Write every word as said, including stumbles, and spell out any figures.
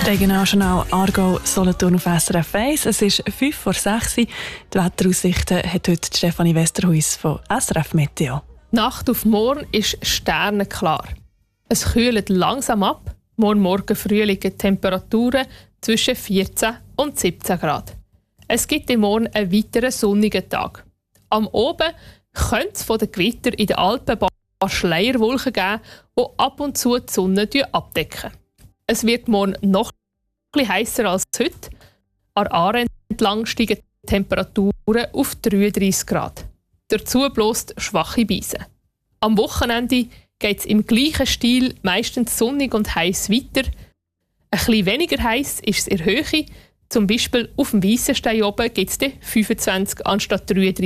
Regionaljournal Aargau Solothurn auf S R F eins. Es ist fünf vor sechs. Die Wetteraussichten hat heute Stefanie Westerhuis von S R F Meteo. Die Nacht auf morgen ist sternenklar. Es kühlt langsam ab. Morgen Morgen früh liegen Temperaturen zwischen vierzehn und siebzehn Grad. Es gibt im Morgen einen weiteren sonnigen Tag. Am Oben könnte es von den Gewittern in den Alpen ein paar Schleierwolken geben, die ab und zu die Sonne abdecken. Es wird morgen noch etwas heißer als heute. An Aare entlang steigen die Temperaturen auf dreiunddreissig Grad. Dazu bläst schwache Brise. Am Wochenende geht es im gleichen Stil meistens sonnig und heiß weiter. Ein bisschen weniger heiß ist es in der Höhe. Zum Beispiel auf dem Weissenstein oben gibt es fünfundzwanzig anstatt dreiunddreissig